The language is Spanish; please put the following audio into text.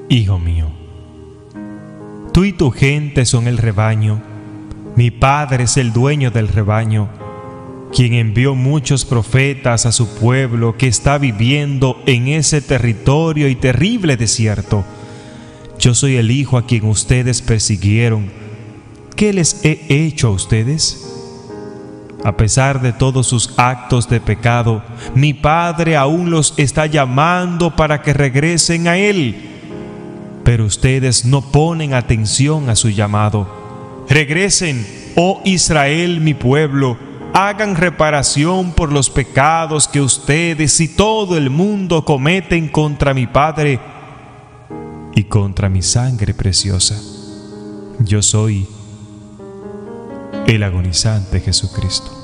Hijo mío, tú y tu gente son el rebaño. Mi Padre es el dueño del rebaño, quien envió muchos profetas a su pueblo que está viviendo en ese territorio y terrible desierto. Yo soy el Hijo a quien ustedes persiguieron. ¿Qué les he hecho a ustedes? A pesar de todos sus actos de pecado, mi Padre aún los está llamando para que regresen a Él. Pero ustedes no ponen atención a su llamado. Regresen, oh Israel, mi pueblo, hagan reparación por los pecados que ustedes y todo el mundo cometen contra mi Padre y contra mi sangre preciosa. Yo soy el agonizante Jesucristo.